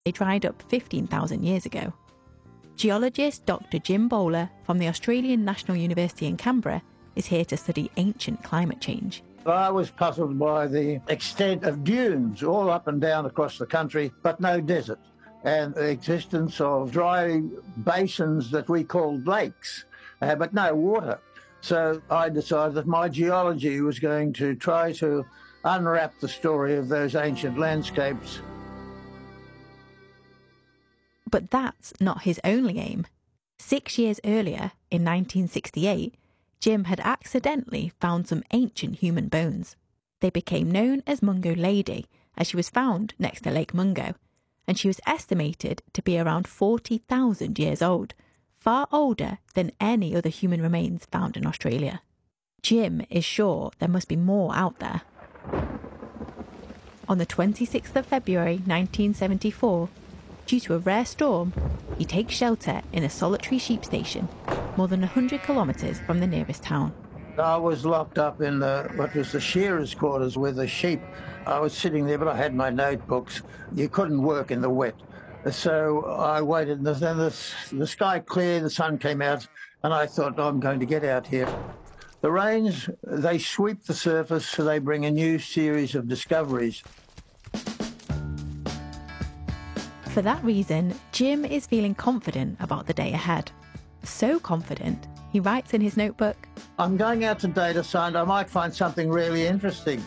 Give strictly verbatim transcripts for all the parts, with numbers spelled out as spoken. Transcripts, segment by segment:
They dried up fifteen thousand years ago. Geologist Doctor Jim Bowler from the Australian National University in Canberra is here to study ancient climate change. I was puzzled by the extent of dunes all up and down across the country, but no desert, and the existence of dry basins that we called lakes, uh, but no water. So I decided that my geology was going to try to unwrap the story of those ancient landscapes. But that's not his only aim. Six years earlier, in nineteen sixty-eight, Jim had accidentally found some ancient human bones. They became known as Mungo Lady, as she was found next to Lake Mungo, and she was estimated to be around forty thousand years old, far older than any other human remains found in Australia. Jim is sure there must be more out there. On the twenty-sixth of February nineteen seventy-four, due to a rare storm, he takes shelter in a solitary sheep station, more than one hundred kilometres from the nearest town. I was locked up in the, what was the shearers' quarters with the sheep. I was sitting there, but I had my notebooks. You couldn't work in the wet. So I waited, and then the, the sky cleared, the sun came out, and I thought, oh, I'm going to get out here. The rains, they sweep the surface, so they bring a new series of discoveries. For that reason, Jim is feeling confident about the day ahead. So confident, he writes in his notebook, I'm going out today to find I might find something really interesting.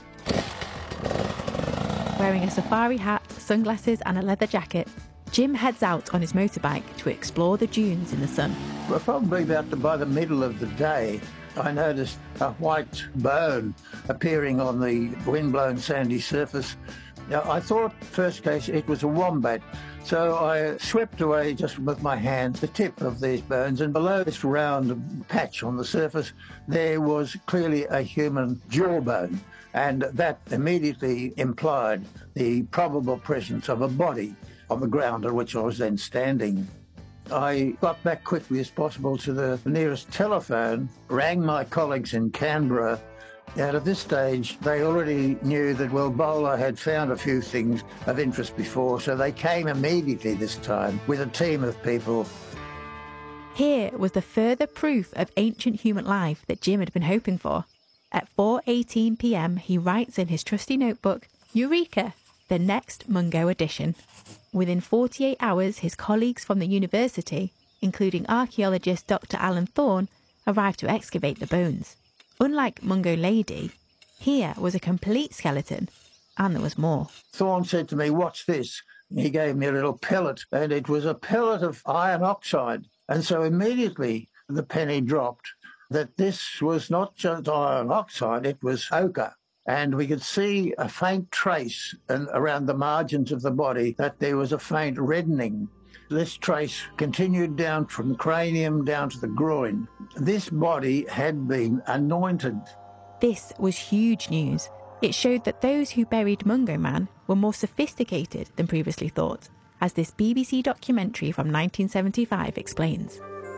Wearing a safari hat, sunglasses and a leather jacket, Jim heads out on his motorbike to explore the dunes in the sun. Well, probably about the, by the middle of the day, I noticed a white bone appearing on the windblown sandy surface. Now, I thought, first case, it was a wombat. So I swept away just with my hand the tip of these bones, and below this round patch on the surface, there was clearly a human jawbone, and that immediately implied the probable presence of a body on the ground on which I was then standing. I got back quickly as possible to the nearest telephone, rang my colleagues in Canberra, and at this stage, they already knew that, well, Bowler had found a few things of interest before, so they came immediately this time with a team of people. Here was the further proof of ancient human life that Jim had been hoping for. At four eighteen p m, he writes in his trusty notebook, Eureka! The next Mungo edition. Within forty-eight hours, his colleagues from the university, including archaeologist Doctor Alan Thorne, arrived to excavate the bones. Unlike Mungo Lady, here was a complete skeleton, and there was more. Thorne said to me, what's this? He gave me a little pellet, and it was a pellet of iron oxide. And so immediately the penny dropped that this was not just iron oxide, it was ochre. And we could see a faint trace and around the margins of the body that there was a faint reddening. This trace continued down from the cranium down to the groin. This body had been anointed. This was huge news. It showed that those who buried Mungo Man were more sophisticated than previously thought, as this B B C documentary from nineteen seventy-five explains.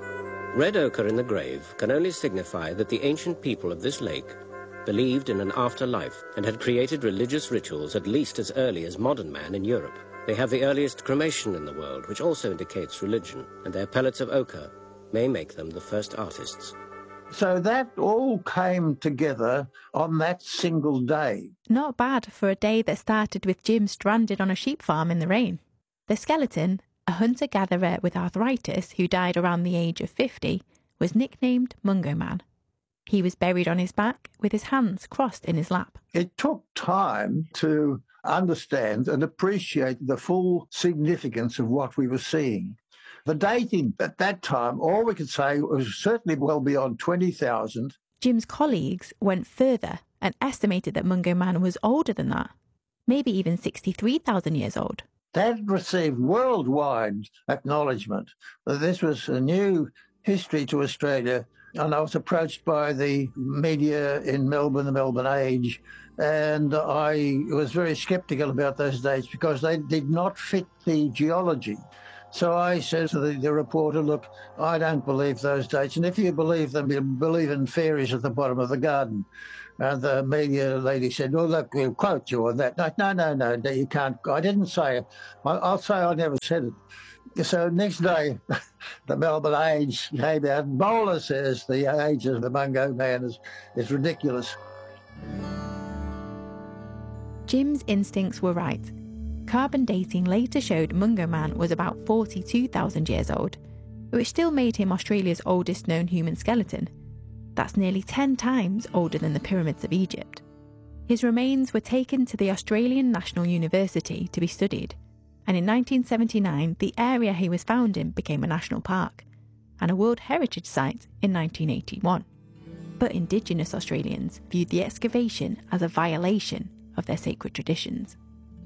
Red ochre in the grave can only signify that the ancient people of this lake believed in an afterlife and had created religious rituals at least as early as modern man in Europe. They have the earliest cremation in the world, which also indicates religion, and their pellets of ochre may make them the first artists. So that all came together on that single day. Not bad for a day that started with Jim stranded on a sheep farm in the rain. The skeleton, a hunter-gatherer with arthritis who died around the age of fifty, was nicknamed Mungo Man. He was buried on his back with his hands crossed in his lap. It took time to understand and appreciate the full significance of what we were seeing. The dating at that time, all we could say was certainly well beyond twenty thousand. Jim's colleagues went further and estimated that Mungo Man was older than that, maybe even sixty-three thousand years old. That received worldwide acknowledgement. This was a new history to Australia, and I was approached by the media in Melbourne, the Melbourne Age, and I was very sceptical about those dates because they did not fit the geology. So I said to the, the reporter, look, I don't believe those dates, and if you believe them, you believe in fairies at the bottom of the garden. And the media lady said, "Oh, look, we'll quote you on that." No, no, no, no, you can't. I didn't say it. I'll say I never said it. So next day, the Melbourne Age came out, and Bowler says the age of the Mungo Man is, is ridiculous. Jim's instincts were right. Carbon dating later showed Mungo Man was about forty-two thousand years old, which still made him Australia's oldest known human skeleton. That's nearly ten times older than the pyramids of Egypt. His remains were taken to the Australian National University to be studied, and in nineteen seventy-nine the area he was found in became a national park, and a World Heritage Site in nineteen eighty-one. But Indigenous Australians viewed the excavation as a violation of their sacred traditions.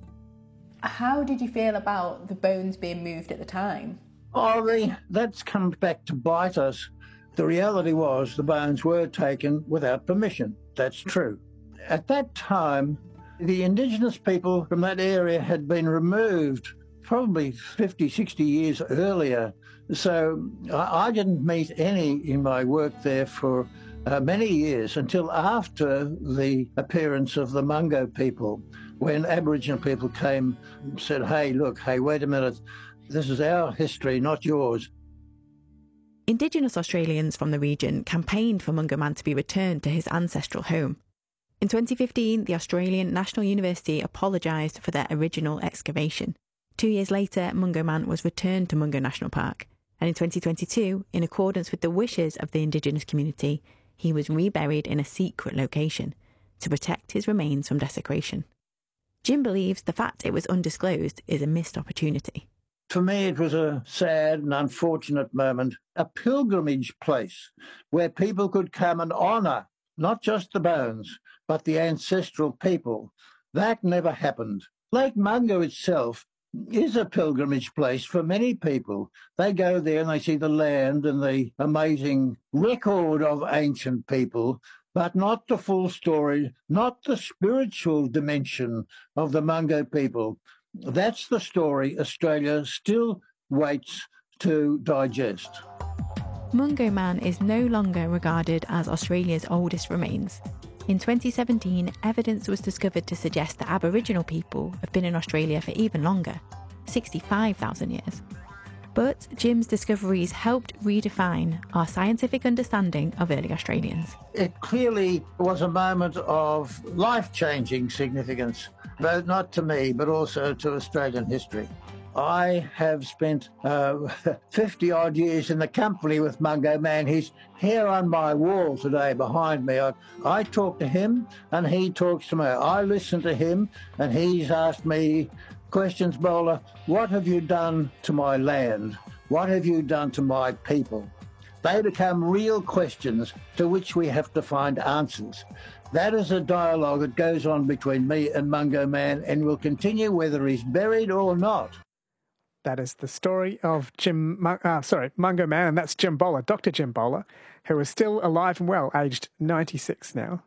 How did you feel about the bones being moved at the time? Oh, the, that's come back to bite us. The reality was the bones were taken without permission. That's true. At that time, the Indigenous people from that area had been removed probably fifty, sixty years earlier. So I, I didn't meet any in my work there for uh, many years until after the appearance of the Mungo people, when Aboriginal people came and said, hey, look, hey, wait a minute, this is our history, not yours. Indigenous Australians from the region campaigned for Mungo Man to be returned to his ancestral home. In twenty fifteen, the Australian National University apologised for their original excavation. Two years later, Mungo Man was returned to Mungo National Park, and in twenty twenty-two, in accordance with the wishes of the Indigenous community, he was reburied in a secret location to protect his remains from desecration. Jim believes the fact it was undisclosed is a missed opportunity. For me, it was a sad and unfortunate moment, a pilgrimage place where people could come and honour not just the bones, but the ancestral people. That never happened. Lake Mungo itself is a pilgrimage place for many people. They go there and they see the land and the amazing record of ancient people, but not the full story, not the spiritual dimension of the Mungo people. That's the story Australia still waits to digest. Mungo Man is no longer regarded as Australia's oldest remains. In twenty seventeen, evidence was discovered to suggest that Aboriginal people have been in Australia for even longer, sixty-five thousand years. But Jim's discoveries helped redefine our scientific understanding of early Australians. It clearly was a moment of life-changing significance, both not to me, but also to Australian history. I have spent uh, fifty-odd years in the company with Mungo Man. He's here on my wall today behind me. I, I talk to him and he talks to me. I listen to him and he's asked me questions, Bowler. What have you done to my land? What have you done to my people? They become real questions to which we have to find answers. That is a dialogue that goes on between me and Mungo Man and will continue whether he's buried or not. That is the story of Jim, uh, sorry, Mungo Man, and that's Jim Bowler, Doctor Jim Bowler, who is still alive and well, aged ninety-six now.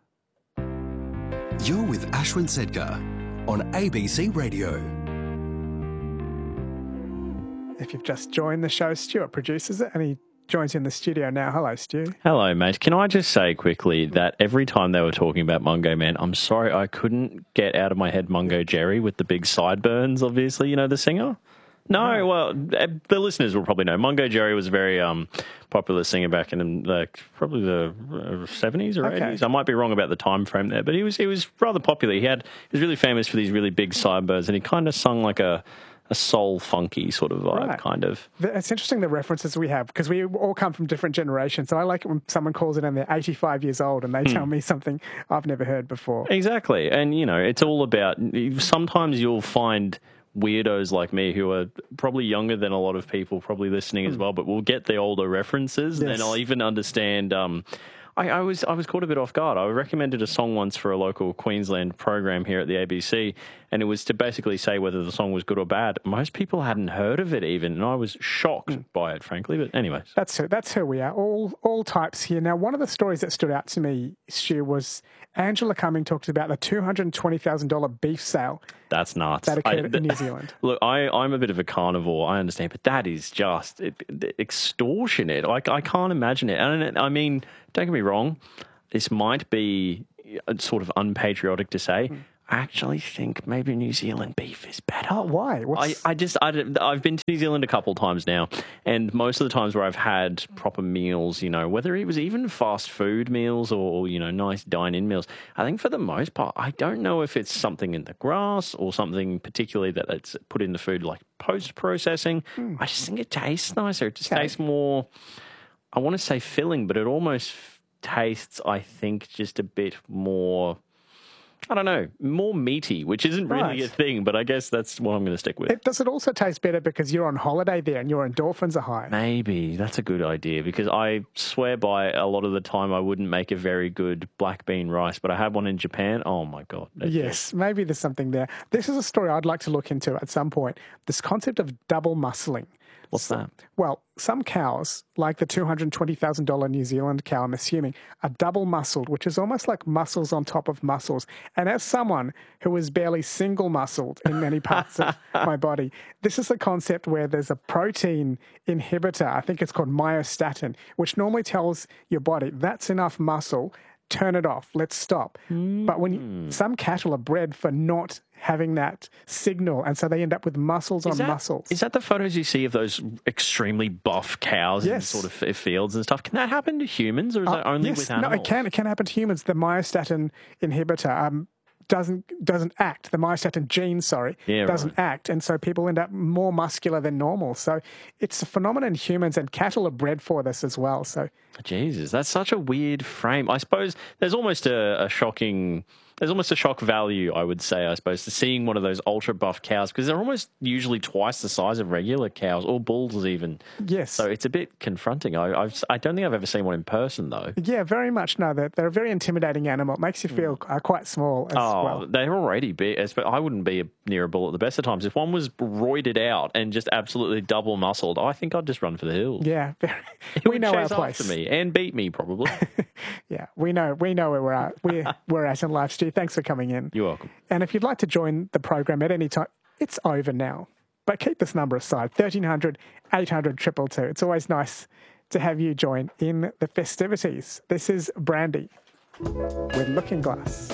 You're with Ashwin Sedgar on A B C Radio. If you've just joined the show, Stuart produces it, and he joins in the studio now. Hello, Stu. Hello, mate. Can I just say quickly that every time they were talking about Mungo Man, I'm sorry, I couldn't get out of my head Mungo Jerry with the big sideburns, obviously, you know, the singer? No, well, the listeners will probably know. Mungo Jerry was a very um, popular singer back in the, probably the seventies or Okay. eighties. I might be wrong about the time frame there, but he was he was rather popular. He had he was really famous for these really big sideburns, and he kind of sung like a a soul funky sort of vibe, Right. kind of. It's interesting the references we have, because we all come from different generations. So I like it when someone calls it and they're eighty-five years old and they tell me something I've never heard before. Exactly, and you know, it's all about. Sometimes you'll find weirdos like me who are probably younger than a lot of people probably listening as well, but we'll get the older references, and Yes. then I'll even understand. Um, I, I was I was caught a bit off guard. I recommended a song once for a local Queensland program here at the A B C, and it was to basically say whether the song was good or bad. Most people hadn't heard of it even, and I was shocked by it, frankly. But anyways. That's who, that's who we are, all all types here. Now, one of the stories that stood out to me, Stu, was Angela Cumming talked about the two hundred twenty thousand dollars beef sale That's nuts. that occurred I- in New Zealand. Look, I, I'm a bit of a carnivore, I understand, but that is just it, it, extortionate. I, I can't imagine it. And I mean, don't get me wrong, this might be uh, sort of unpatriotic to say, mm. I actually think maybe New Zealand beef is better. Oh, why? What's... I, I just, I, I've been to New Zealand a couple of times now, and most of the times where I've had proper meals, you know, whether it was even fast food meals or, you know, nice dine-in meals, I think for the most part, I don't know if it's something in the grass or something particularly that it's put in the food like post-processing. Mm. I just think it tastes nicer. It just okay. tastes more, I want to say filling, but it almost tastes, I think, just a bit more... I don't know, more meaty, which isn't really right. a thing, but I guess that's what I'm going to stick with. It, does it also taste better because you're on holiday there and your endorphins are high? Maybe. That's a good idea because I swear by a lot of the time I wouldn't make a very good black bean rice, but I had one in Japan. Oh, my God. Yes, good. Maybe there's something there. This is a story I'd like to look into at some point, this concept of double muscling. What's that? Well, some cows, like the two hundred twenty thousand dollars New Zealand cow, I'm assuming, are double muscled, which is almost like muscles on top of muscles. And as someone who is barely single muscled in many parts of my body, this is a concept where there's a protein inhibitor, I think it's called myostatin, which normally tells your body that's enough muscle, turn it off, let's stop. Mm. But when you, some cattle are bred for not having that signal, and so they end up with muscles is on that, muscles. Is that the photos you see of those extremely buff cows yes. in sort of fields and stuff? Can that happen to humans, or is uh, that only yes, with animals? No, it can. It can happen to humans. The myostatin inhibitor um, doesn't doesn't act. The myostatin gene, sorry, yeah, doesn't right. act, and so people end up more muscular than normal. So it's a phenomenon in humans, and cattle are bred for this as well. So Jesus, that's such a weird frame. I suppose there's almost a, a shocking... There's almost a shock value, I would say, I suppose, to seeing one of those ultra buff cows because they're almost usually twice the size of regular cows or bulls even. Yes. So it's a bit confronting. I I've, I don't think I've ever seen one in person, though. Yeah, very much. No, they're, they're a very intimidating animal. It makes you feel uh, quite small as oh, well. They're already big. I wouldn't be near a bull at the best of times. If one was roided out and just absolutely double muscled, I think I'd just run for the hills. Yeah. Very, it we would know our chase place. After me and beat me, probably. Yeah, we know we know where we're at. We're, we're at in life, Stu. Thanks for coming in. You're welcome. And if you'd like to join the program at any time, it's over now. But keep this number aside, thirteen hundred, eight hundred, two two two. It's always nice to have you join in the festivities. This is Brandy with Looking Glass.